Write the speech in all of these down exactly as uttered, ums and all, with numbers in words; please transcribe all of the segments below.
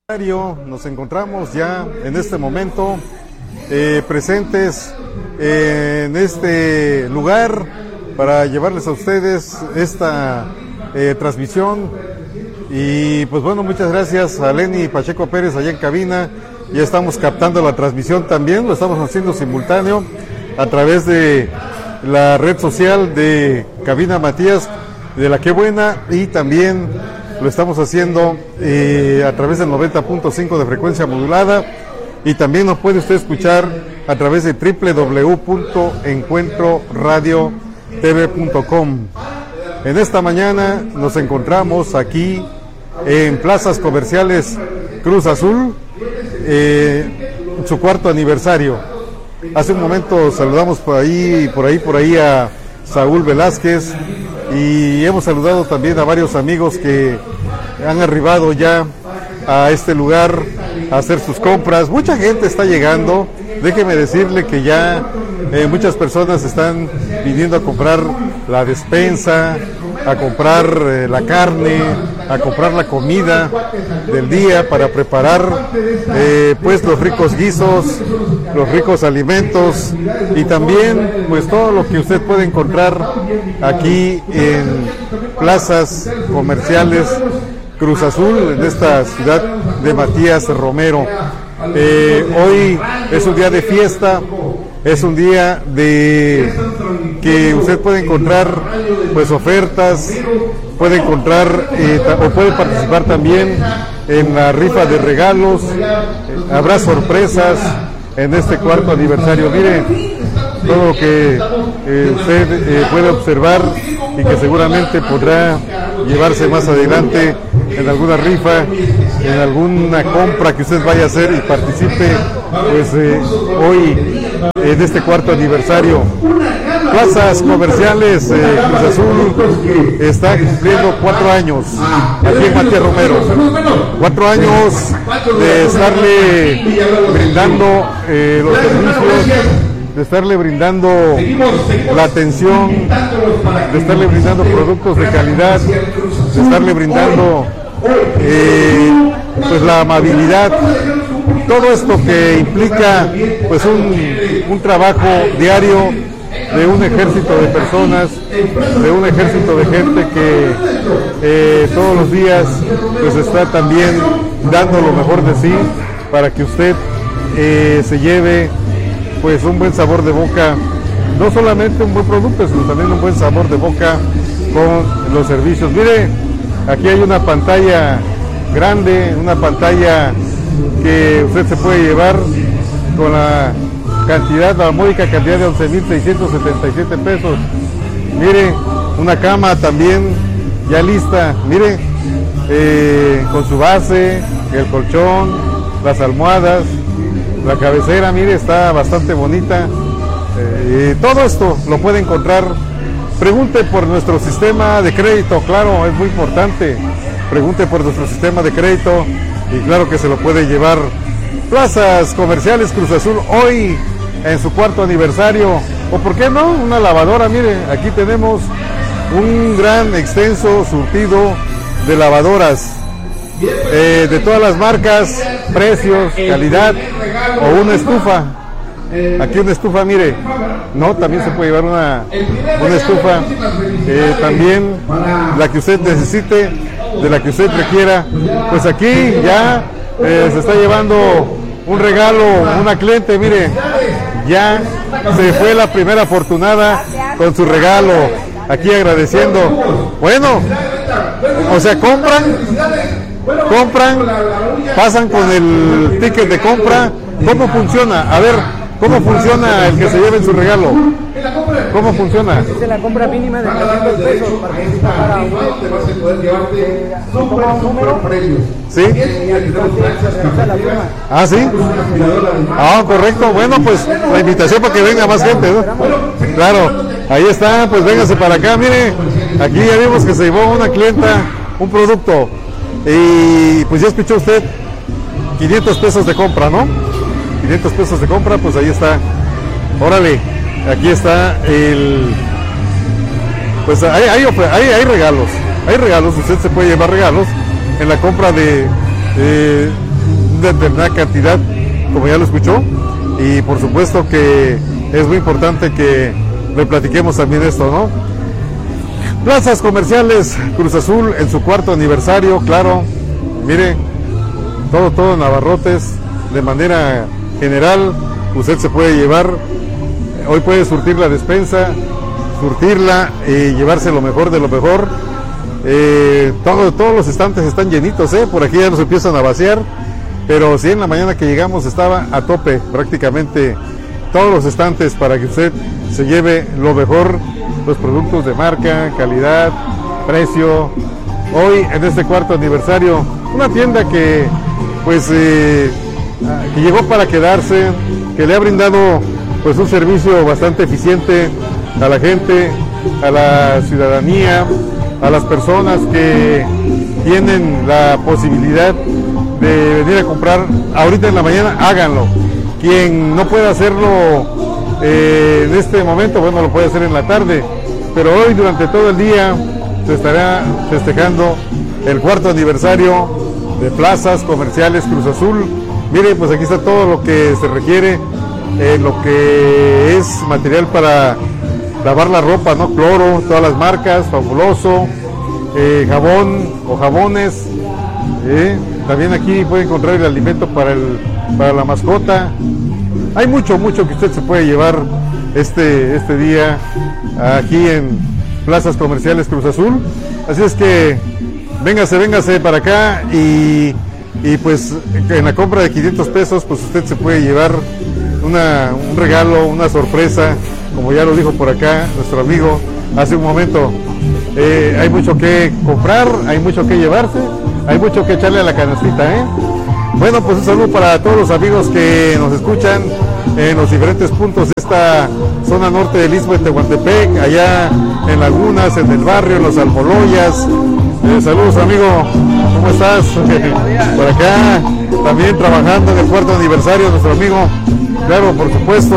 Nos encontramos ya en este momento eh, presentes eh, en este lugar para llevarles a ustedes esta eh, transmisión. Y pues bueno, muchas gracias a Lenny Pacheco Pérez allá en cabina. Ya estamos captando la transmisión también, lo estamos haciendo simultáneo a través de la red social de Cabina Matías de La Qué Buena, y también lo estamos haciendo eh, a través del noventa punto cinco de frecuencia modulada, y también nos puede usted escuchar a través de doble u doble u doble u punto encuentro radio t v punto com. En esta mañana nos encontramos aquí en Plazas Comerciales Cruz Azul, eh, su cuarto aniversario. Hace un momento saludamos por ahí, por ahí, por ahí a Saúl Velázquez, y hemos saludado también a varios amigos que han arribado ya a este lugar a hacer sus compras. Mucha gente está llegando. Déjeme decirle que ya eh, muchas personas están viniendo a comprar la despensa, a comprar eh, la carne, a comprar la comida del día para preparar eh, pues los ricos guisos, los ricos alimentos, y también pues todo lo que usted puede encontrar aquí en Plazas Comerciales Cruz Azul, en esta ciudad de Matías Romero. Eh, hoy es un día de fiesta, es un día de que usted puede encontrar pues ofertas, puede encontrar eh, o puede participar también en la rifa de regalos. Eh, habrá sorpresas en este cuarto aniversario. Mire todo lo que eh, usted eh, puede observar y que seguramente podrá llevarse más adelante en alguna rifa, en alguna compra que usted vaya a hacer y participe pues eh, hoy en este cuarto aniversario. Plazas Comerciales eh, Cruz Azul está cumpliendo cuatro años aquí en Matías Romero. Cuatro años de estarle brindando eh, los servicios, de estarle brindando la atención, de estarle brindando productos de calidad, de estarle brindando eh, pues la amabilidad, todo esto que implica pues un, un trabajo diario de un ejército de personas, de un ejército de gente que eh, todos los días pues está también dando lo mejor de sí para que usted eh, se lleve pues un buen sabor de boca, no solamente un buen producto, sino también un buen sabor de boca con los servicios. Mire, aquí hay una pantalla grande, una pantalla que usted se puede llevar con la cantidad, la módica cantidad de once mil seiscientos setenta y siete pesos. Mire, una cama también ya lista, mire, eh, con su base, el colchón, las almohadas, la cabecera, mire, está bastante bonita. Eh, todo esto lo puede encontrar. Pregunte por nuestro sistema de crédito, claro, es muy importante. Pregunte por nuestro sistema de crédito y claro que se lo puede llevar. Plazas Comerciales Cruz Azul, hoy en su cuarto aniversario, o por qué no, una lavadora. Mire, aquí tenemos un gran extenso surtido de lavadoras, eh, de todas las marcas, precios, calidad, o una estufa. Aquí una estufa, mire, no, también se puede llevar una, una estufa, eh, también la que usted necesite, de la que usted requiera. Pues aquí ya eh, se está llevando un regalo, una cliente, mire, ya se fue la primera afortunada con su regalo, aquí agradeciendo. Bueno, o sea, compran, compran, pasan con el ticket de compra. ¿Cómo funciona? A ver, ¿cómo funciona el que se lleve su regalo? ¿Cómo funciona? Es la compra mínima de trescientos pesos, participa para un número. ¿Sí? Ah, ¿sí? Ah, correcto. Bueno, pues la invitación para que venga más gente, ¿no? Claro, ahí está, pues véngase para acá. Mire, aquí ya vimos que se llevó una clienta un producto y pues ya escuchó usted quinientos pesos de compra, ¿no? quinientos pesos de compra, pues ahí está. Órale, aquí está el... Pues hay, hay, hay, hay regalos, hay regalos, usted se puede llevar regalos en la compra de, de determinada cantidad, como ya lo escuchó, y por supuesto que es muy importante que le platiquemos también esto, ¿no? Plazas comerciales Cruz Azul en su cuarto aniversario, claro, mire, todo, todo en abarrotes, de manera general, usted se puede llevar, hoy puede surtir la despensa, surtirla y llevarse lo mejor de lo mejor. Eh, todo, todos los estantes están llenitos, ¿eh? Por aquí ya nos empiezan a vaciar, pero sí, en la mañana que llegamos estaba a tope prácticamente todos los estantes para que usted se lleve lo mejor, los productos de marca, calidad, precio. Hoy en este cuarto aniversario, una tienda que pues eh, que llegó para quedarse, que le ha brindado pues un servicio bastante eficiente a la gente, a la ciudadanía, a las personas que tienen la posibilidad de venir a comprar ahorita en la mañana, háganlo. Quien no pueda hacerlo eh, en este momento, bueno, lo puede hacer en la tarde, pero hoy durante todo el día se estará festejando el cuarto aniversario de Plazas Comerciales Cruz Azul. Miren, pues aquí está todo lo que se requiere, eh, lo que es material para lavar la ropa, ¿no? Cloro, todas las marcas, Fabuloso, eh, jabón o jabones, eh, también aquí puede encontrar el alimento para, el, para la mascota. Hay mucho, mucho que usted se puede llevar este, este día aquí en Plazas Comerciales Cruz Azul. Así es que véngase, véngase para acá y, y pues en la compra de quinientos pesos pues usted se puede llevar una, un regalo, una sorpresa, como ya lo dijo por acá nuestro amigo hace un momento. Eh, hay mucho que comprar, hay mucho que llevarse, hay mucho que echarle a la canastita, ¿eh? Bueno, pues un saludo para todos los amigos que nos escuchan en los diferentes puntos de esta zona norte del Istmo de Tehuantepec, allá en Lagunas, en el barrio, en los Almoloyas. Eh, saludos, amigo, ¿cómo estás? Por acá, también trabajando en el cuarto aniversario, nuestro amigo, claro, por supuesto.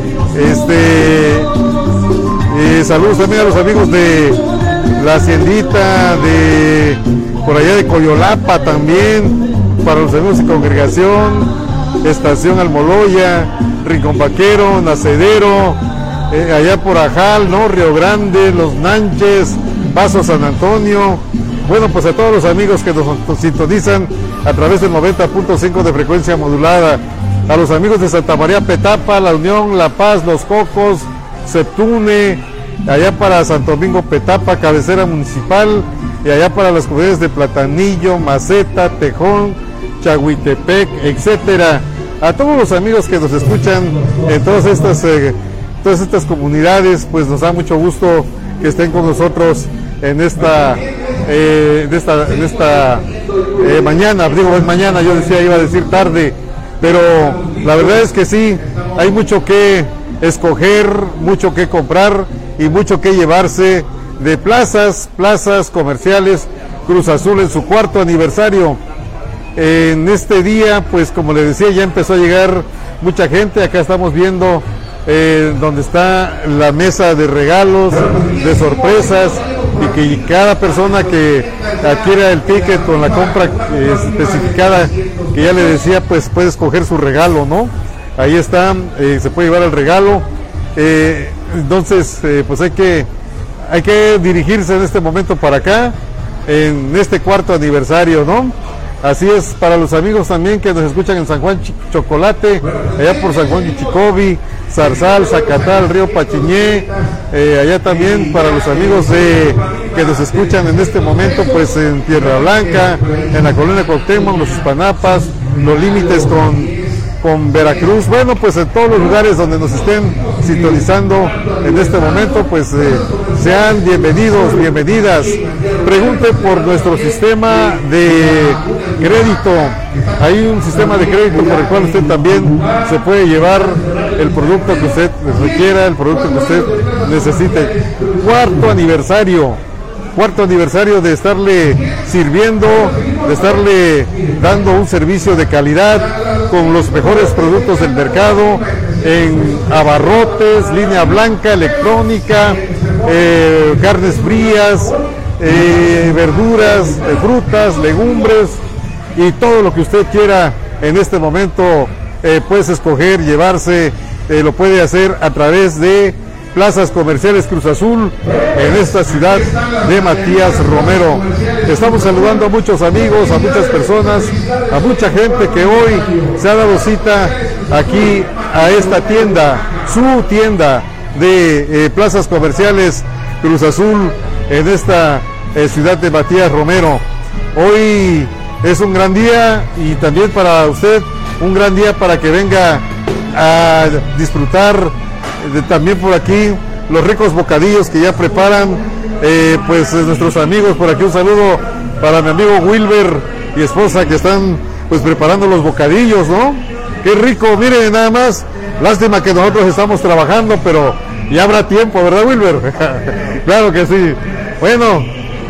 Este, eh, saludos también a los amigos de la Haciendita, de por allá de Coyolapa también, para los amigos de Congregación, Estación Almoloya, Rincón Vaquero, Nacedero, eh, allá por Ajal, ¿no? Río Grande, Los Nanches, Paso San Antonio. Bueno, pues a todos los amigos que nos, nos sintonizan a través del noventa punto cinco de frecuencia modulada, a los amigos de Santa María Petapa, La Unión, La Paz, Los Cocos, Septune, allá para Santo Domingo Petapa, cabecera municipal, y allá para las comunidades de Platanillo, Maceta, Tejón, Chahuitepec, etcétera. A todos los amigos que nos escuchan en todas estas eh, todas estas comunidades, pues nos da mucho gusto que estén con nosotros en esta eh, en esta, en esta eh, mañana, digo es mañana, yo decía iba a decir tarde, pero la verdad es que sí, hay mucho que escoger, mucho que comprar y mucho que llevarse de plazas, plazas comerciales Cruz Azul en su cuarto aniversario. En este día, pues como les decía, ya empezó a llegar mucha gente. Acá estamos viendo eh, donde está la mesa de regalos, de sorpresas, y que cada persona que adquiera el ticket con la compra eh, especificada que ya le decía, pues puede escoger su regalo, ¿no? Ahí está, eh, se puede llevar el regalo. Eh, entonces, eh, pues hay que hay que dirigirse en este momento para acá, en este cuarto aniversario, ¿no? Así es, para los amigos también que nos escuchan en San Juan Ch- Chocolate, allá por San Juan Ichicobi, Zarzal, Zacatal, Río Pachiñé, eh, allá también para los amigos de, que nos escuchan en este momento, pues en Tierra Blanca, en la colonia Cuauhtémoc, los Hispanapas, los límites con con Veracruz, bueno, pues en todos los lugares donde nos estén sintonizando en este momento, pues eh, sean bienvenidos, bienvenidas. Pregunte por nuestro sistema de crédito. Hay un sistema de crédito por el cual usted también se puede llevar el producto que usted requiera, el producto que usted necesite. Cuarto aniversario. Cuarto aniversario de estarle sirviendo, de estarle dando un servicio de calidad con los mejores productos del mercado, en abarrotes, línea blanca, electrónica, eh, carnes frías, eh, verduras, eh, frutas, legumbres y todo lo que usted quiera en este momento eh, puedes escoger llevarse, eh, lo puede hacer a través de Plazas Comerciales Cruz Azul en esta ciudad de Matías Romero. Estamos saludando a muchos amigos, a muchas personas, a mucha gente que hoy se ha dado cita aquí a esta tienda, su tienda de eh, Plazas Comerciales Cruz Azul en esta eh, ciudad de Matías Romero. Hoy es un gran día y también para usted un gran día para que venga a disfrutar de, también por aquí los ricos bocadillos que ya preparan eh, pues nuestros amigos. Por aquí un saludo para mi amigo Wilber y esposa que están pues preparando los bocadillos, ¿no? Qué rico, miren nada más, lástima que nosotros estamos trabajando, pero ya habrá tiempo, ¿verdad, Wilber? Claro que sí. Bueno,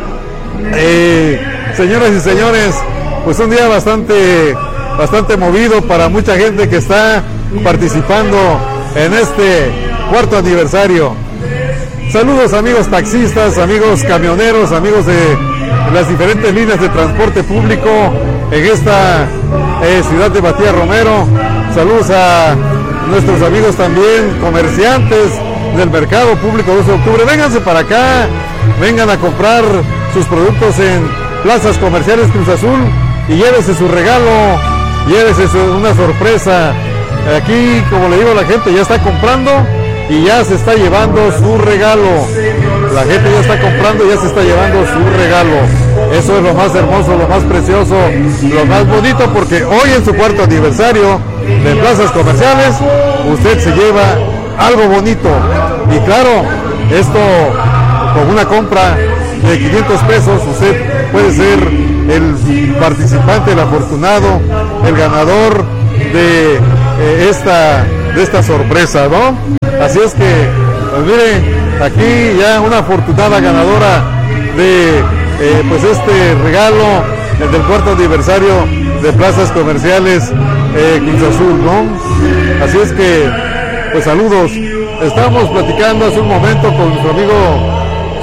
eh, señoras y señores, pues un día bastante bastante movido para mucha gente que está participando en este cuarto aniversario. Saludos amigos taxistas, amigos camioneros, amigos de las diferentes líneas de transporte público en esta eh, ciudad de Matías Romero. Saludos a nuestros amigos también comerciantes del mercado público doce de octubre. Vénganse para acá, vengan a comprar sus productos en Plazas Comerciales Cruz Azul y llévese su regalo, llévese su, una sorpresa. Aquí, como le digo, la gente ya está comprando y ya se está llevando su regalo. La gente ya está comprando y ya se está llevando su regalo. Eso es lo más hermoso, lo más precioso, lo más bonito, porque hoy en su cuarto aniversario de Plazas Comerciales, usted se lleva algo bonito. Y claro, esto con una compra de quinientos pesos, usted puede ser el participante, el afortunado, el ganador de eh, esta de esta sorpresa, ¿no? Así es que, pues mire, aquí ya una afortunada ganadora de eh, pues este regalo el del cuarto aniversario de Plazas Comerciales eh, Cruz Azul, ¿no? Así es que, pues saludos. Estábamos platicando hace un momento con nuestro amigo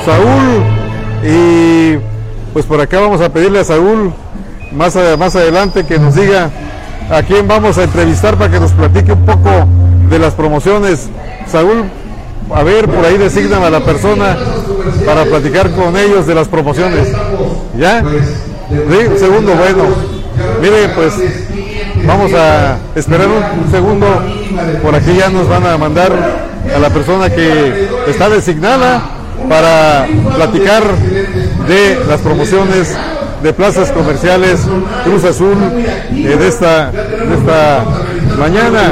Saúl y pues por acá vamos a pedirle a Saúl más, a, más adelante que nos diga a quién vamos a entrevistar para que nos platique un poco de las promociones. Saúl, a ver, por ahí designan a la persona para platicar con ellos de las promociones. ¿Ya? ¿Sí? Un segundo, bueno. Mire, pues vamos a esperar un, un segundo. Por aquí ya nos van a mandar a la persona que está designada para platicar de las promociones de Plazas Comerciales Cruz Azul eh, de esta de esta mañana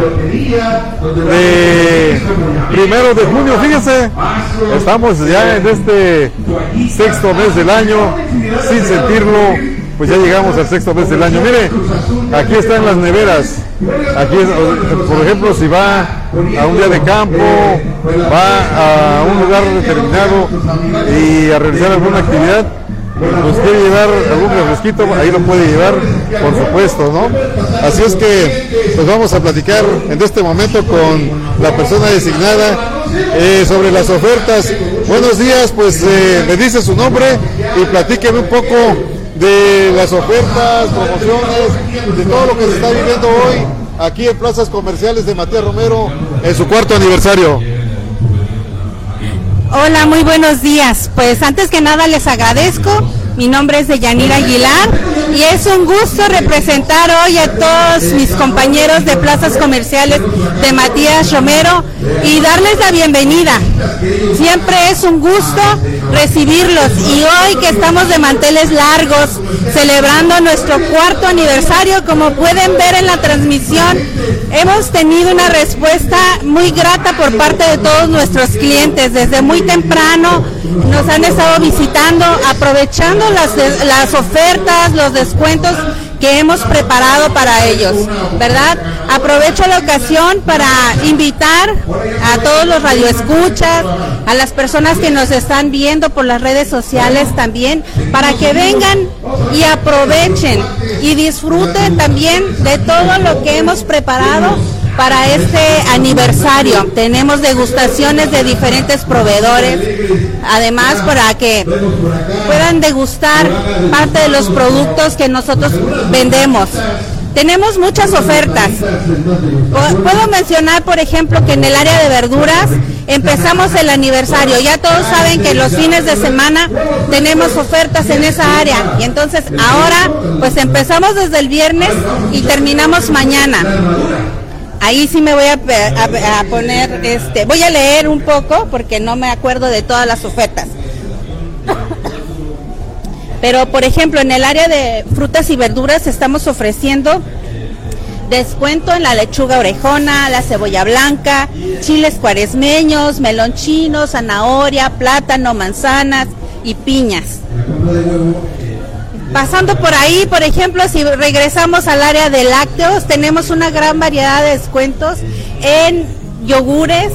de primero de junio. Fíjense, estamos ya en este sexto mes del año, sin sentirlo, pues ya llegamos al sexto mes del año. Mire, aquí están las neveras. Aquí, por ejemplo, si va a un día de campo, va a un lugar determinado y a realizar alguna actividad, pues quiere llevar algún refresquito, ahí lo puede llevar, por supuesto, ¿no? Así es que, pues vamos a platicar en este momento con la persona designada eh, sobre las ofertas. Buenos días, pues eh, me dice su nombre y platíqueme un poco de las ofertas, promociones, de todo lo que se está viviendo hoy aquí en Plazas Comerciales de Matías Romero en su cuarto aniversario. Hola, muy buenos días. Pues antes que nada les agradezco. Mi nombre es Deyanira Aguilar y es un gusto representar hoy a todos mis compañeros de Plazas Comerciales de Matías Romero y darles la bienvenida. Siempre es un gusto recibirlos y hoy que estamos de manteles largos celebrando nuestro cuarto aniversario, como pueden ver en la transmisión, hemos tenido una respuesta muy grata por parte de todos nuestros clientes. Desde muy temprano nos han estado visitando, aprovechando las, las ofertas, los descuentos que hemos preparado para ellos, ¿verdad? Aprovecho la ocasión para invitar a todos los radioescuchas, a las personas que nos están viendo por las redes sociales también, para que vengan y aprovechen y disfruten también de todo lo que hemos preparado para este aniversario. Tenemos degustaciones de diferentes proveedores, además para que puedan degustar parte de los productos que nosotros vendemos. Tenemos muchas ofertas. Puedo mencionar, por ejemplo, que en el área de verduras empezamos el aniversario. Ya todos saben que los fines de semana tenemos ofertas en esa área. Y entonces ahora pues empezamos desde el viernes y terminamos mañana. Ahí sí me voy a, a, a poner, este, voy a leer un poco porque no me acuerdo de todas las ofertas. Pero, por ejemplo, en el área de frutas y verduras estamos ofreciendo descuento en la lechuga orejona, la cebolla blanca, chiles cuaresmeños, melón chino, zanahoria, plátano, manzanas y piñas. Pasando por ahí, por ejemplo, si regresamos al área de lácteos, tenemos una gran variedad de descuentos en yogures.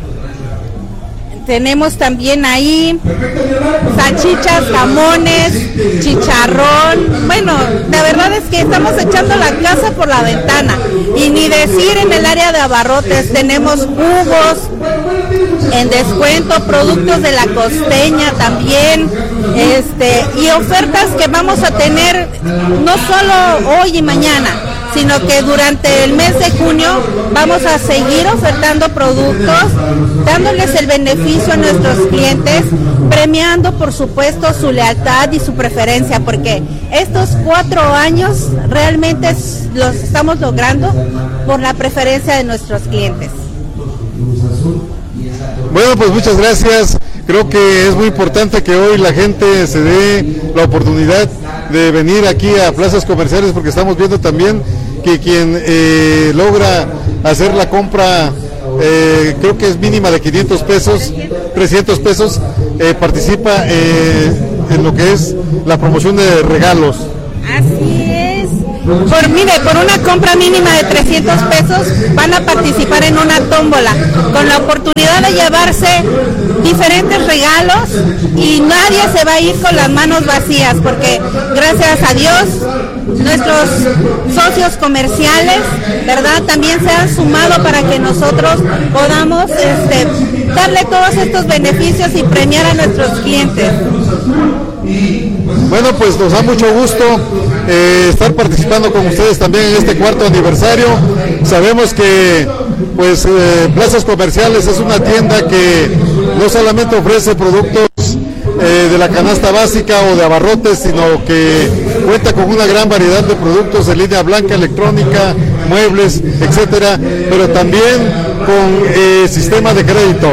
Tenemos también ahí salchichas, jamones, chicharrón. Bueno, la verdad es que estamos echando la casa por la ventana. Y ni decir en el área de abarrotes, tenemos jugos en descuento, productos de la costeña también, este, y ofertas que vamos a tener no solo hoy y mañana, sino que durante el mes de junio vamos a seguir ofertando productos, dándoles el beneficio a nuestros clientes, premiando por supuesto su lealtad y su preferencia, porque estos cuatro años realmente los estamos logrando por la preferencia de nuestros clientes. Bueno, pues muchas gracias. Creo que es muy importante que hoy la gente se dé la oportunidad de venir aquí a plazas comerciales, porque estamos viendo también que quien eh, logra hacer la compra, eh, creo que es mínima de quinientos pesos, trescientos pesos, eh, participa eh, en lo que es la promoción de regalos. Así es. Por, mire, por una compra mínima de trescientos pesos van a participar en una tómbola con la oportunidad de llevarse diferentes regalos y nadie se va a ir con las manos vacías, porque gracias a Dios nuestros socios comerciales, ¿verdad?, también se han sumado para que nosotros podamos este, darle todos estos beneficios y premiar a nuestros clientes. Bueno, pues nos da mucho gusto eh, estar participando con ustedes también en este cuarto aniversario. Sabemos que pues eh, Plazas Comerciales es una tienda que no solamente ofrece productos eh, de la canasta básica o de abarrotes, sino que cuenta con una gran variedad de productos de línea blanca, electrónica, muebles, etcétera, pero también con eh, sistema de crédito.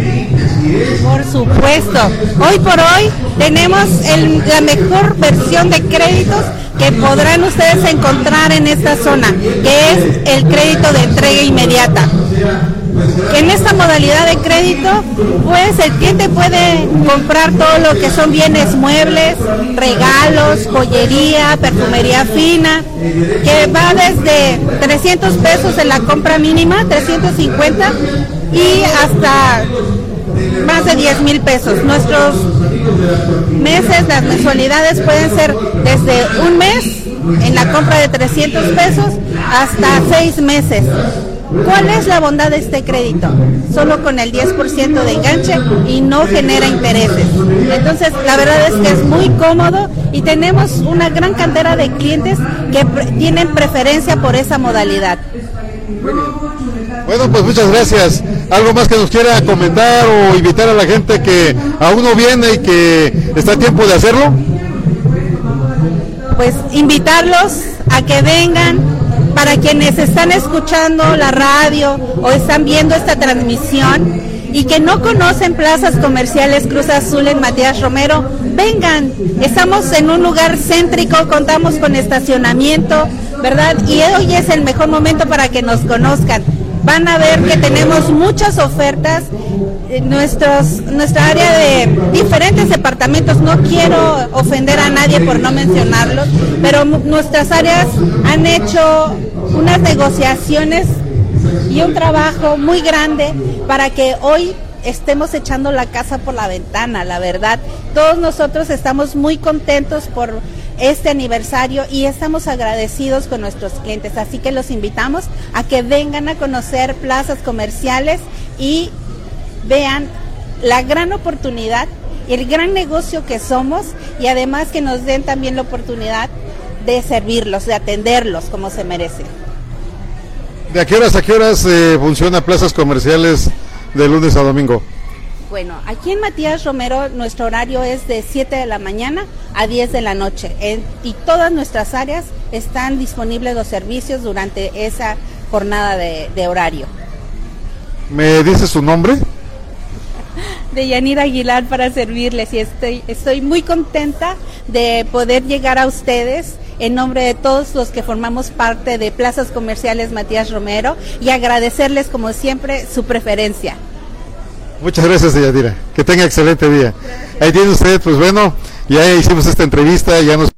Por supuesto, hoy por hoy tenemos el, la mejor versión de créditos que podrán ustedes encontrar en esta zona, que es el crédito de entrega inmediata. En esta modalidad de crédito, pues el cliente puede comprar todo lo que son bienes muebles, regalos, joyería, perfumería fina, que va desde trescientos pesos en la compra mínima, trescientos cincuenta, y hasta más de diez mil pesos. Nuestros meses, las mensualidades pueden ser desde un mes en la compra de trescientos pesos hasta seis meses. ¿Cuál es la bondad de este crédito? Solo con el diez por ciento de enganche y no genera intereses. Entonces, la verdad es que es muy cómodo y tenemos una gran cantera de clientes que pre- tienen preferencia por esa modalidad. Bueno, pues muchas gracias. ¿Algo más que nos quiera comentar o invitar a la gente que aún no viene y que está a tiempo de hacerlo? Pues invitarlos a que vengan. Para quienes están escuchando la radio o están viendo esta transmisión y que no conocen Plazas Comerciales Cruz Azul en Matías Romero, vengan. Estamos en un lugar céntrico, contamos con estacionamiento, ¿verdad? Y hoy es el mejor momento para que nos conozcan. Van a ver que tenemos muchas ofertas, nuestros, nuestra área de diferentes departamentos, no quiero ofender a nadie por no mencionarlos, pero nuestras áreas han hecho unas negociaciones y un trabajo muy grande para que hoy estemos echando la casa por la ventana, la verdad. Todos nosotros estamos muy contentos por este aniversario y estamos agradecidos con nuestros clientes, así que los invitamos a que vengan a conocer Plazas Comerciales y vean la gran oportunidad y el gran negocio que somos, y además que nos den también la oportunidad de servirlos, de atenderlos como se merecen. ¿De a qué horas a qué horas eh, funciona Plazas Comerciales de lunes a domingo? Bueno, aquí en Matías Romero nuestro horario es de siete de la mañana a diez de la noche en, y todas nuestras áreas están disponibles los servicios durante esa jornada de, de horario. ¿Me dice su nombre? De Yanira Aguilar, para servirles, y estoy, estoy muy contenta de poder llegar a ustedes en nombre de todos los que formamos parte de Plazas Comerciales Matías Romero y agradecerles como siempre su preferencia. Muchas gracias, Yanira. Que tenga excelente día. Ahí tiene usted, pues bueno, ya hicimos esta entrevista, ya nos